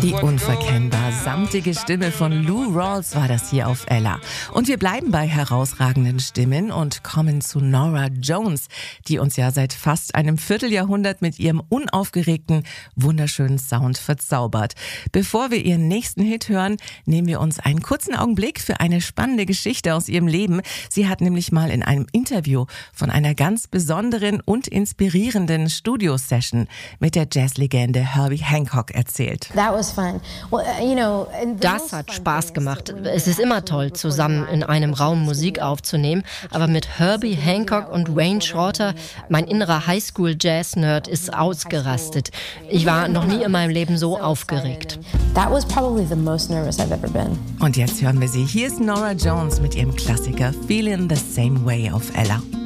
Die unverkennbar samtige Stimme von Lou Rawls war das hier auf Ella. Und wir bleiben bei herausragenden Stimmen und kommen zu Norah Jones, die uns ja seit fast einem Vierteljahrhundert mit ihrem unaufgeregten, wunderschönen Sound verzaubert. Bevor wir ihren nächsten Hit hören, nehmen wir uns einen kurzen Augenblick für eine spannende Geschichte aus ihrem Leben. Sie hat nämlich mal in einem Interview von einer ganz besonderen und inspirierenden Studio-Session mit der Jazzlegende Herbie Hancock erzählt. Das hat Spaß gemacht. Es ist immer toll, zusammen in einem Raum Musik aufzunehmen. Aber mit Herbie Hancock und Wayne Shorter, mein innerer Highschool-Jazz-Nerd ist ausgerastet. Ich war noch nie in meinem Leben so aufgeregt. Und jetzt hören wir sie. Hier ist Norah Jones mit ihrem Klassiker Feeling the Same Way auf Ella.